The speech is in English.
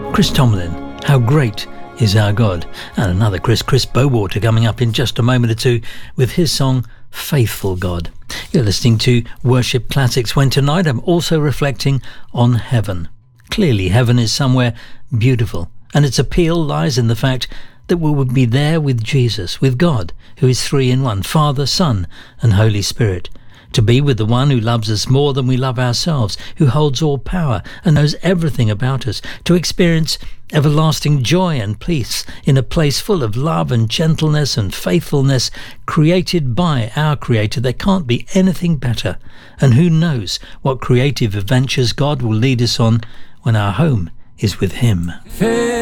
Chris Tomlin, How Great is Our God. And another Chris Bowater, coming up in just a moment or two with his song Faithful God. You're listening to Worship Classics, when tonight I'm also reflecting on heaven. Clearly heaven is somewhere beautiful, and its appeal lies in the fact that we will be there with Jesus, with God, who is three in one, Father, Son and Holy Spirit. To be with the one who loves us more than we love ourselves, who holds all power and knows everything about us, to experience everlasting joy and peace in a place full of love and gentleness and faithfulness, created by our Creator. There can't be anything better. And who knows what creative adventures God will lead us on when our home is with Him.